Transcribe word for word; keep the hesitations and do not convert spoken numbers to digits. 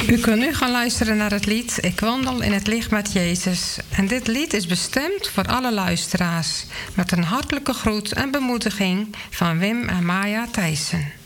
U kunt nu gaan luisteren naar het lied Ik wandel in het licht met Jezus. En dit lied is bestemd voor alle luisteraars. Met een hartelijke groet en bemoediging van Wim en Maya Thijssen.